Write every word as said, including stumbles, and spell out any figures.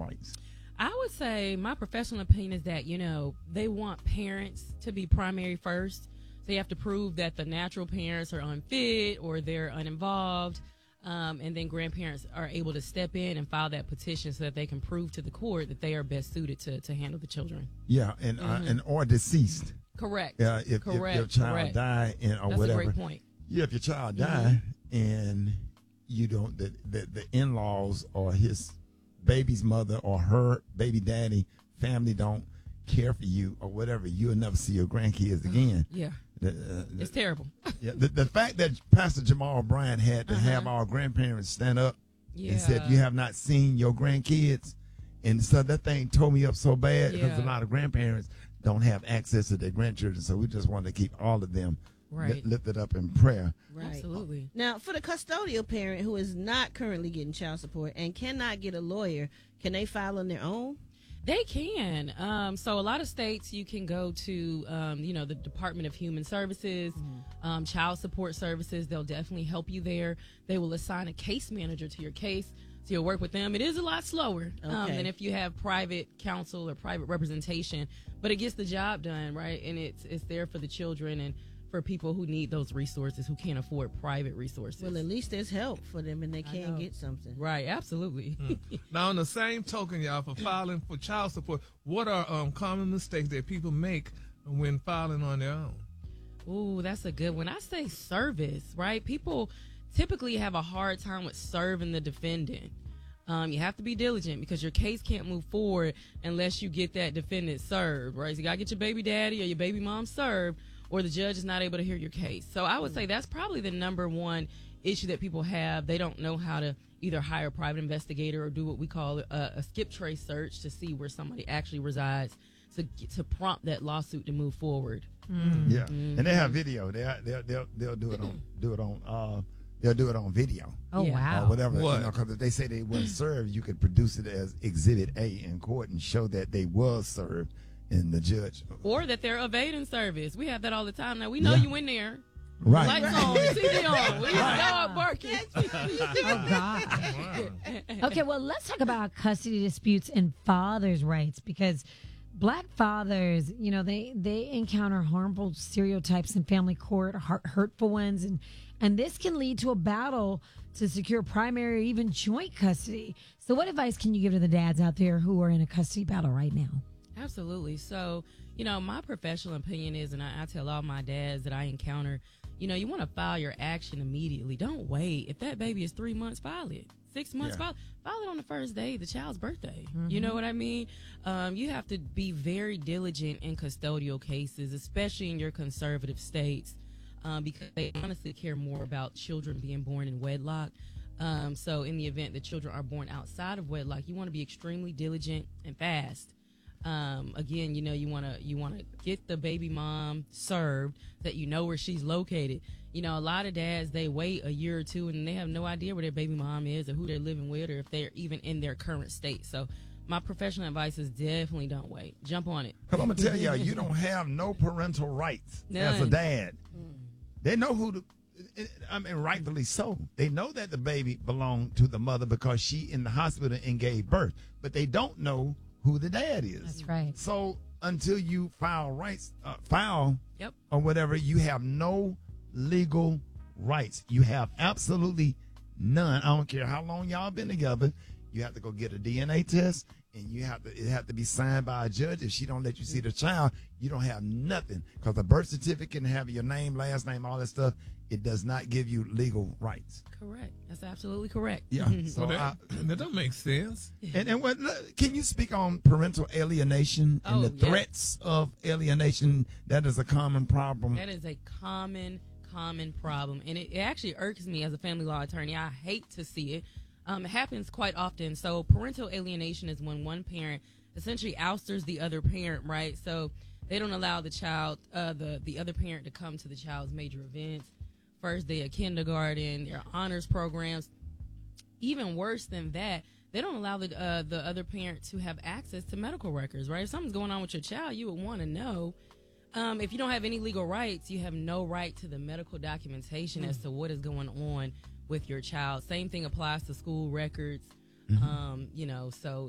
rights? I would say my professional opinion is that, you know, they want parents to be primary first. So you have to prove that the natural parents are unfit or they're uninvolved. Um, and then grandparents are able to step in and file that petition so that they can prove to the court that they are best suited to, to handle the children. Yeah, and mm-hmm. uh, and or deceased. Correct. Yeah, uh, if, correct. if your child correct. die and or That's whatever. a great point. Yeah, if your child die mm-hmm. and you don't, the, the the in-laws or his baby's mother or her baby daddy family don't care for you or whatever, you'll never see your grandkids again. Yeah. The, uh, the, it's terrible. Yeah, the, the fact that Pastor Jamal Bryant had to uh-huh. have our grandparents stand up yeah. and said, you have not seen your grandkids. And so that thing tore me up so bad because yeah. a lot of grandparents don't have access to their grandchildren. So we just want to keep all of them right. li- lifted up in prayer. Right. Absolutely. Now, for the custodial parent who is not currently getting child support and cannot get a lawyer, can they file on their own? They can. Um, so a lot of states you can go to, um, you know, the Department of Human Services, mm-hmm. um, Child Support Services. They'll definitely help you there. They will assign a case manager to your case. So you'll work with them. It is a lot slower okay. um, than if you have private counsel or private representation, but it gets the job done, right? And it's it's there for the children and for people who need those resources, who can't afford private resources. Well, at least there's help for them and they can get something. Right, absolutely. Mm. Now, on the same token, y'all, for filing for child support, what are um, common mistakes that people make when filing on their own? Ooh, that's a good one. I say service, right? People typically have a hard time with serving the defendant. Um, you have to be diligent because your case can't move forward unless you get that defendant served, right? So you got to get your baby daddy or your baby mom served, or the judge is not able to hear your case. So I would say that's probably the number one issue that people have. They don't know how to either hire a private investigator or do what we call a, a skip trace search to see where somebody actually resides to to prompt that lawsuit to move forward. Mm. Yeah, mm-hmm. and they have video. They they'll they'll they'll do it on do it on uh they'll do it on video. Oh yeah. Wow, or whatever. What? You know, because if they say they weren't served, you could produce it as Exhibit A in court and show that they was served. And the judge, or that they're evading service. We have that all the time. Now we know yeah. you in there. Right. Lights on, T V on. We dog barking. Oh God. Wow. Okay, well, let's talk about custody disputes and fathers' rights, because Black fathers, you know, they they encounter harmful stereotypes in family court, hurtful ones, and and this can lead to a battle to secure primary or even joint custody. So, what advice can you give to the dads out there who are in a custody battle right now? Absolutely. So, you know, my professional opinion is, and I, I tell all my dads that I encounter, you know, you want to file your action immediately. Don't wait. If that baby is three months, file it. Six months, yeah. file, file it on the first day, the child's birthday. Mm-hmm. You know what I mean? Um, you have to be very diligent in custodial cases, especially in your conservative states, um, because they honestly care more about children being born in wedlock. Um, so in the event that children are born outside of wedlock, you want to be extremely diligent and fast. Um, again, you know, you want to you want to get the baby mom served, that you know where she's located. You know, a lot of dads, they wait a year or two and they have no idea where their baby mom is or who they're living with or if they're even in their current state. So my professional advice is definitely don't wait. Jump on it. Because I'm going to tell y'all, you don't have no parental rights None. as a dad. Mm. They know who to, I mean, rightfully so. They know that the baby belonged to the mother because she in the hospital and gave birth, but they don't know who the dad is. That's right. So until you file rights, uh, file yep. or whatever, you have no legal rights. You have absolutely none. I don't care how long y'all been together. You have to go get a D N A test, and you have to it have to be signed by a judge. If she don't let you see the child, you don't have nothing, because the birth certificate can have your name, last name, all that stuff. It does not give you legal rights. Correct. That's absolutely correct. Yeah. So well, that, I, that don't make sense. And, and what, can you speak on parental alienation and oh, the threats yeah. of alienation? That is a common problem. That is a common, common problem. And it, it actually irks me as a family law attorney. I hate to see it. Um, it happens quite often. So parental alienation is when one parent essentially ousters the other parent, right? So they don't allow the child, uh, the, the other parent to come to the child's major events. First day of kindergarten, their honors programs. Even worse than that, they don't allow the uh, the other parent to have access to medical records, right? If something's going on with your child, you would want to know. Um, if you don't have any legal rights, you have no right to the medical documentation mm-hmm. as to what is going on with your child. Same thing applies to school records. Mm-hmm. Um, you know, so